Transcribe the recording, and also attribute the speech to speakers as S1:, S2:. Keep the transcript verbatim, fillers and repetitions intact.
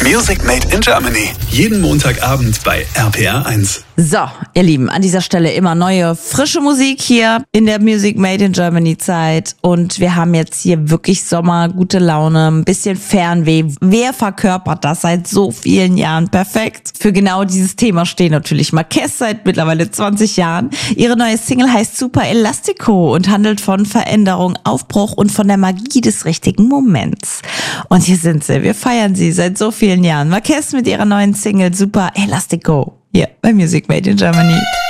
S1: Music Made in Germany. Jeden Montagabend bei R P R eins.
S2: So, ihr Lieben, an dieser Stelle immer neue, frische Musik hier in der Music Made in Germany Zeit. Und wir haben jetzt hier wirklich Sommer, gute Laune, ein bisschen Fernweh. Wer verkörpert das seit so vielen Jahren perfekt? Für genau dieses Thema stehen natürlich Marquez seit mittlerweile zwanzig Jahren. Ihre neue Single heißt Super Elastico und handelt von Veränderung, Aufbruch und von der Magie des richtigen Moments. Und hier sind sie, wir feiern sie seit so vielen Jahren. Marquez mit ihrer neuen Single Super Elastico. Hier bei Music Made in Germany.